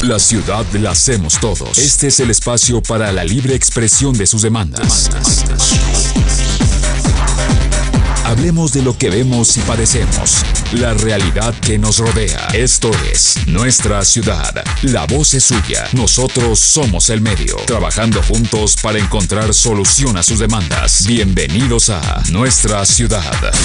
La ciudad la hacemos todos. Este es el espacio para la libre expresión de sus demandas. Hablemos de lo que vemos y padecemos, la realidad que nos rodea. Esto es Nuestra Ciudad. La voz es suya. Nosotros somos el medio, trabajando juntos para encontrar solución a sus demandas. Bienvenidos a Nuestra Ciudad.